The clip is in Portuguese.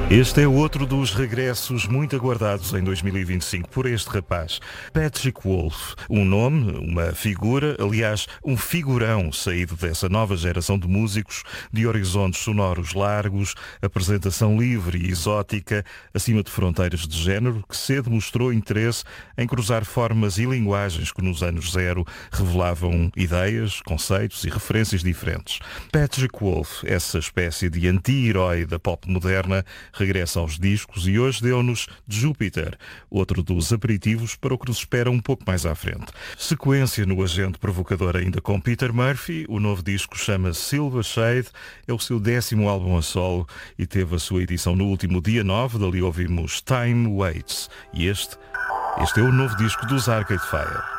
Este é outro dos regressos muito aguardados em 2025 por este rapaz, Patrick Wolf. Um nome, uma figura, aliás, um figurão saído dessa nova geração de músicos de horizontes sonoros largos, apresentação livre e exótica, acima de fronteiras de género, que cedo mostrou interesse em cruzar formas e linguagens que nos anos zero revelavam ideias, conceitos e referências diferentes. Patrick Wolf, essa espécie de anti-herói da pop moderna, regressa aos discos e hoje deu-nos Júpiter, outro dos aperitivos para o que nos espera um pouco mais à frente. Sequência no agente provocador ainda com Peter Murphy, o novo disco chama-se Silver Shade, é o seu 10º álbum a solo e teve a sua edição no último dia 9, dali ouvimos Time Waits. E este é o novo disco dos Arcade Fire.